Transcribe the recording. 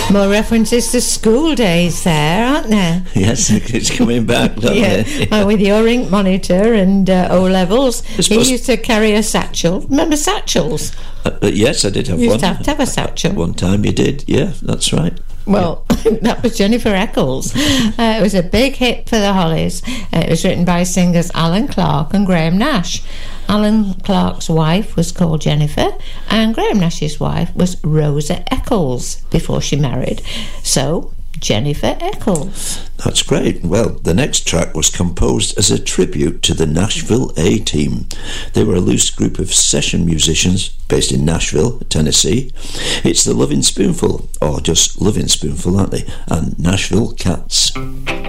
More references to school days there, aren't there? Yes, it's coming back, don't it? Well, with your ink monitor and O-levels, he used to carry a satchel. Remember satchels? Yes, I did have you one. You used to have a satchel. One time you did, yeah, that's right. Well, that was Jennifer Eccles. It was a big hit for the Hollies. It was written by singers Alan Clark and Graham Nash. Alan Clark's wife was called Jennifer, and Graham Nash's wife was Rosa Eccles before she married. So, Jennifer Eccles. That's great. Well, the next track was composed as a tribute to the Nashville A-Team. They were a loose group of session musicians based in Nashville, Tennessee. It's the Lovin' Spoonful, or just Lovin' Spoonful, aren't they? And Nashville Cats.